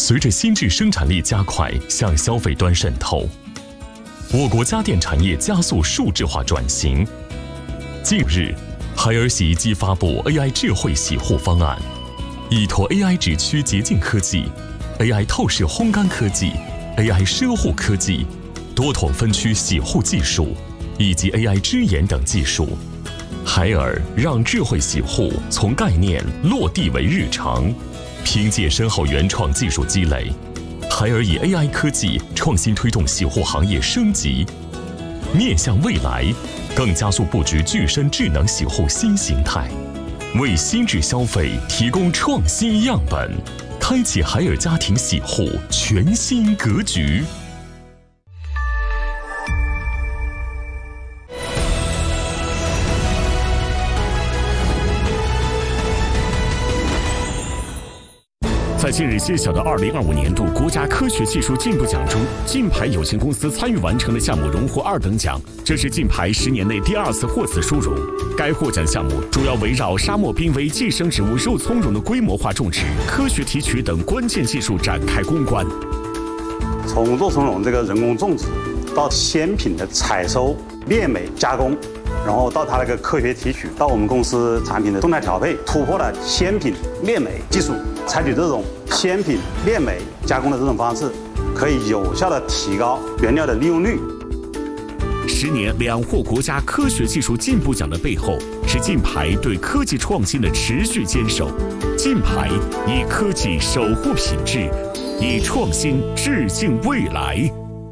随着新质生产力加快向消费端渗透，我国家电产业加速数字化转型。近日，海尔洗衣机发布 AI 智慧洗护方案，依托 AI 指区洁净科技、AI 透视烘干科技、AI 奢护科技、多筒分区洗护技术以及 AI 支研等技术，海尔让智慧洗护从概念落地为日常。凭借深厚原创技术积累，海尔以 AI 科技创新推动洗护行业升级，面向未来，更加速布局具身智能洗护新形态，为新质消费提供创新样本，开启海尔家庭洗护全新格局。 在近日揭晓的2025年度国家科学技术进步奖中，晋牌有限公司参与完成的项目荣获2等奖，这是晋牌10年内第2次获此殊荣。该获奖项目主要围绕沙漠濒危寄生植物肉苁蓉的规模化种植、科学提取等关键技术展开攻关。 从肉苁蓉这个人工种植到鲜品的采收、炼美、加工，然后到它那个科学提取，到我们公司产品的动态调配，突破了鲜品炼美技术。采取这种鲜品炼美加工的这种方式，可以有效地提高原料的利用率。 10年2获国家科学技术进步奖的背后，是晋牌对科技创新的持续坚守。晋牌以科技守护品质，以创新致敬未来。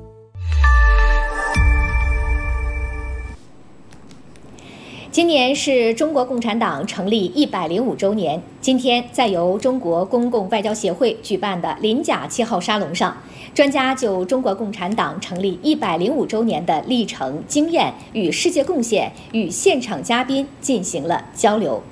今年是中国共产党成立105周年。今天，在由中国公共外交协会举办的临甲7号沙龙上，专家就中国共产党成立105周年的历程、经验与世界贡献与现场嘉宾进行了交流。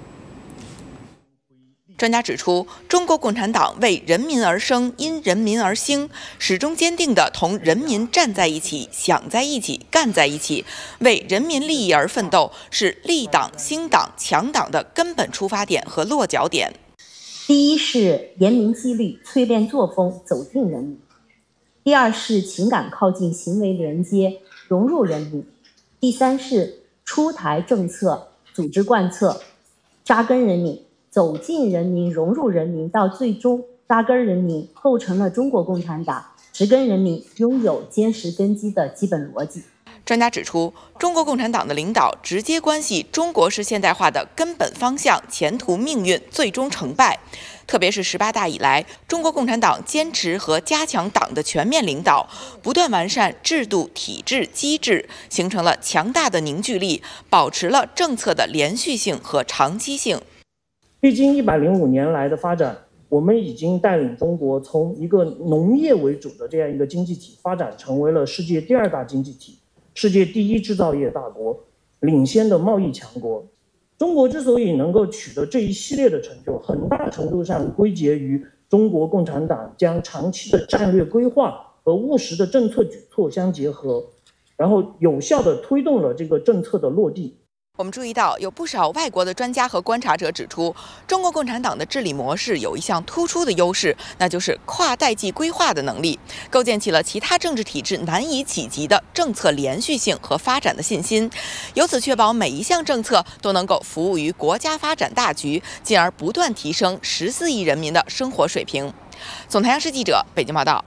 专家指出，中国共产党为人民而生，因人民而兴，始终坚定地同人民站在一起、想在一起、干在一起，为人民利益而奋斗，是立党、兴党、强党的根本出发点和落脚点。 第一是严明纪律、淬炼作风，走进人民；第二是情感靠近、行为连接，融入人民；第三是出台政策、组织贯彻，扎根人民。走进人民，融入人民，到最终扎根人民，构成了中国共产党植根人民、拥有坚实根基的基本逻辑。 专家指出，中国共产党的领导直接关系中国式现代化的根本方向、前途命运、最终成败。特别是18大以来，中国共产党坚持和加强党的全面领导，不断完善制度、体制、机制，形成了强大的凝聚力，保持了政策的连续性和长期性。 历经105年来的发展，我们已经带领中国从一个农业为主的这样一个经济体，发展成为了世界第2大经济体，世界第1制造业大国，领先的贸易强国。中国之所以能够取得这一系列的成就，很大程度上归结于中国共产党将长期的战略规划和务实的政策举措相结合，然后有效地推动了这个政策的落地。 我们注意到，有不少外国的专家和观察者指出，中国共产党的治理模式有一项突出的优势，那就是跨代际规划的能力，构建起了其他政治体制难以企及的政策连续性和发展的信心，由此确保每一项政策都能够服务于国家发展大局，进而不断提升14亿人民的生活水平。总台央视记者北京报道。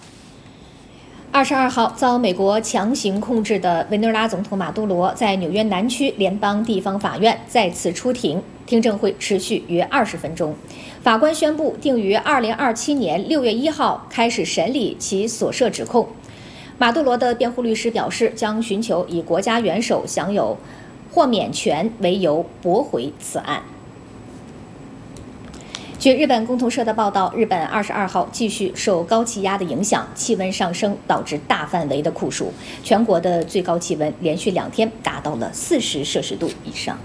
22号，遭美国强行控制的委内瑞拉总统马杜罗在纽约南区联邦地方法院再次出庭，听证会持续约20分钟。法官宣布定于2027年6月1号开始审理其所涉指控。马杜罗的辩护律师表示，将寻求以国家元首享有豁免权为由驳回此案。据日本共同社的报道，日本22号继续受高气压的影响，气温上升导致大范围的酷暑，全国的最高气温连续2天达到了40摄氏度以上。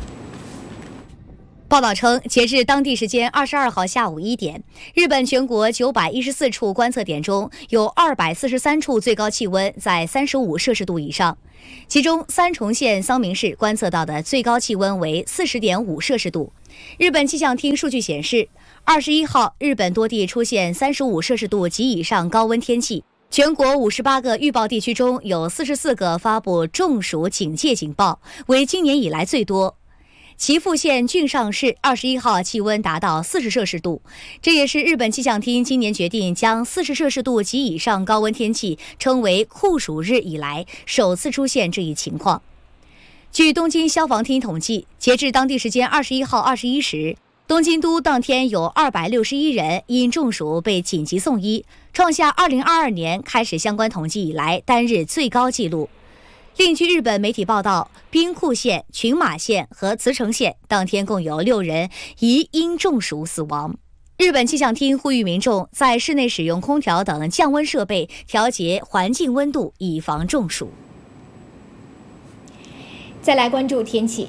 报道称，截至当地时间22号下午1点，日本全国914处观测点中有243处最高气温在35摄氏度以上，其中三重县桑明市观测到的最高气温为40.5摄氏度。日本气象厅数据显示 21号，日本多地出现35摄氏度及以上高温天气，全国58个预报地区中有44个发布中暑警戒警报，为今年以来最多。岐阜县郡上市21号气温达到40摄氏度，这也是日本气象厅今年决定将40摄氏度及以上高温天气称为酷暑日以来首次出现这一情况。据东京消防厅统计，截至当地时间21号21时，东京都当天有261人因中暑被紧急送医，创下2022年开始相关统计以来单日最高纪录。另据日本媒体报道，兵库县、群马县和茨城县当天共有6人疑因中暑死亡。日本气象厅呼吁民众在室内使用空调等降温设备调节环境温度，以防中暑。 再来关注天气。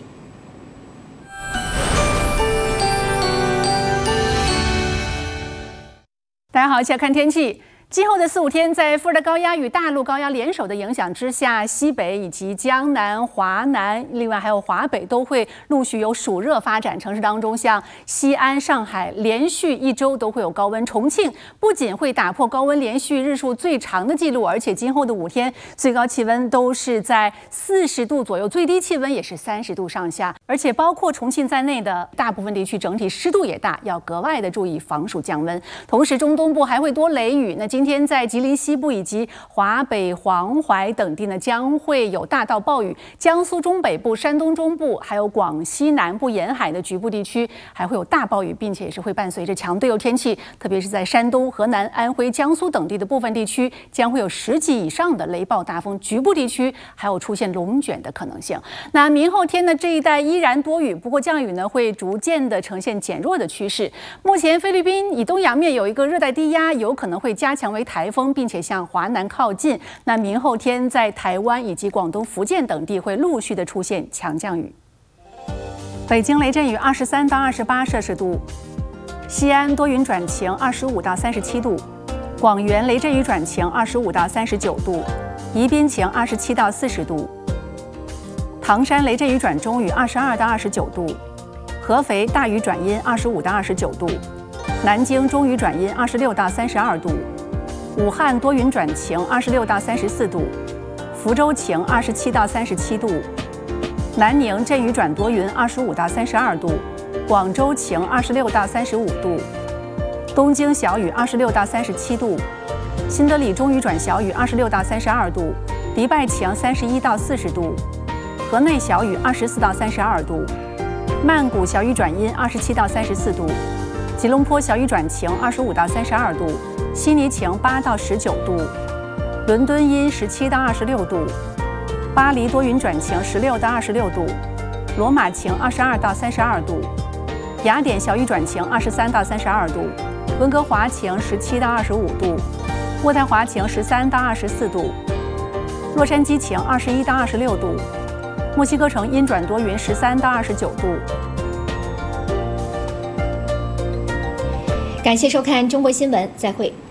大家好，一起来看天气。今后的4、5天，在副热带高压与大陆高压联手的影响之下，西北以及江南、华南，另外还有华北都会陆续有暑热发展。城市当中，像西安、上海，连续1周都会有高温。重庆不仅会打破高温连续日数最长的记录，而且今后的5天最高气温都是在40度左右，最低气温也是30度上下。而且包括重庆在内的大部分地区，整体湿度也大，要格外的注意防暑降温。同时，中东部还会多雷雨。今天在吉林西部以及华北、黄淮等地呢，将会有大到暴雨。江苏中北部、山东中部，还有广西南部沿海的局部地区还会有大暴雨，并且也是会伴随着强对流天气。特别是在山东、河南、安徽、江苏等地的部分地区，将会有10级以上的雷暴大风，局部地区还有出现龙卷的可能性。那明后天呢，这一带依然多雨，不过降雨呢会逐渐的呈现减弱的趋势。目前菲律宾以东洋面有一个热带低压，有可能会加强为台风，并且向华南靠近。那明后天在台湾以及广东、福建等地会陆续的出现强降雨。北京雷阵雨23到28摄氏度，西安多云转晴25到37度，广元雷阵雨转晴25到39度，宜宾晴27到40度，唐山雷阵雨转中雨22到29度，合肥大雨转阴25到29度，南京中雨转阴26到32度。武汉多云转晴26到34度，福州晴27到37度，南宁阵雨转多云25到32度，广州晴26到35度，东京小雨26到37度，新德里中雨转小雨26到32度，迪拜晴31到40度，河内小雨24到32度，曼谷小雨转阴27到34度，吉隆坡小雨转晴25到32度，悉尼晴8到19度，伦敦阴17到26度，巴黎多云转晴16到26度，罗马晴22到32度，雅典小雨转晴23到32度，温哥华晴17到25度，渥太华晴13到24度，洛杉矶晴21到26度，墨西哥城阴转多云13到29度。 感谢收看中国新闻，再会。